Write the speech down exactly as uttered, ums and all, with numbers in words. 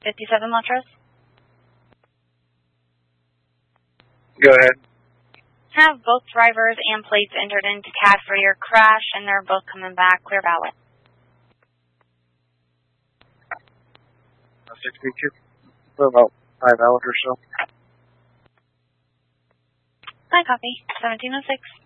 fifty-seven Montrose. Go ahead. Have both drivers and plates entered into C A D for your crash, and they're both coming back clear valid. sixty-two. For about five hours or so. My copy. seventeen oh six.